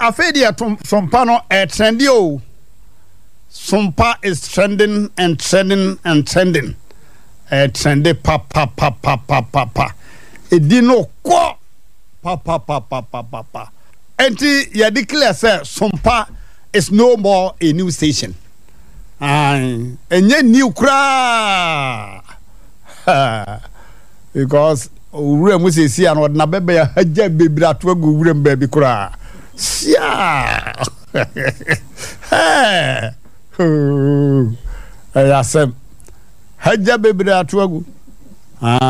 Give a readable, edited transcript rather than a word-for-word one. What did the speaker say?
afedi sompa no trendy o. Sompa is trending and trending and trending. Trendy pa. Edi no kwa pa. Enti ya declare say Sompa is no more a new station. Enye new kra. Because ure mu sesi an na bebe ya haja bebra to agu ure mbabi kra. Sia. Ayasem haja bebra to agu.